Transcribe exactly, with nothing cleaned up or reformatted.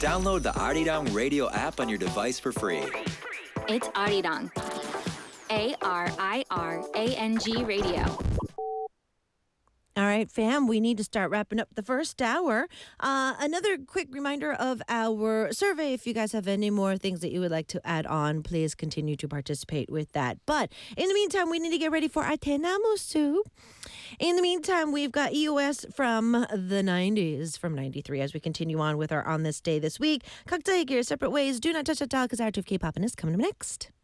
Download the Arirang Radio app on your device for free. It's Arirang. A R I R A N G Radio. All right, fam, we need to start wrapping up the first hour. Uh, another quick reminder of our survey. If you guys have any more things that you would like to add on, please continue to participate with that. But in the meantime, we need to get ready for our Tenamu soup. In the meantime, we've got E O S from the nineties, from ninety-three, as we continue on with our On This Day this week. 각자의 길, separate ways. Do not touch that dial because our of K-pop is coming up next.